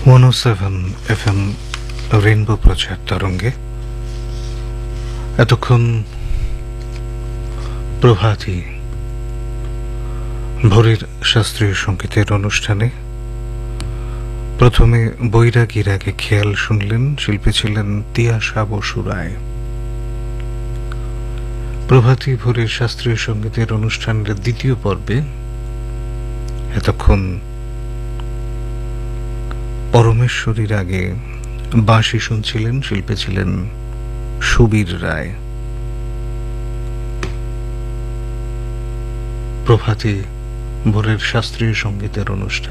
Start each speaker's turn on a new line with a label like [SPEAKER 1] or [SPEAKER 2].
[SPEAKER 1] 107 FM rainbow প্রচার তরঙ্গে এতক্ষণ প্রভাতী ভোরের শাস্ত্রীয় সংগীতের অনুষ্ঠানে প্রথমে বৈরাগীর আগে খেয়াল শুনলেন। শিল্পী ছিলেন তিয়াশা বসু রায়। প্রভাতী ভোরের শাস্ত্রীয় সংগীতের অনুষ্ঠানের দ্বিতীয় পর্বে এতক্ষণ পরমেশ্বরীর আগে বাঁশি শুনছিলেন। শিল্পী ছিলেন সুবীর রায়। প্রভাতী ভোরের শাস্ত্রীয় সংগীতের অনুষ্ঠান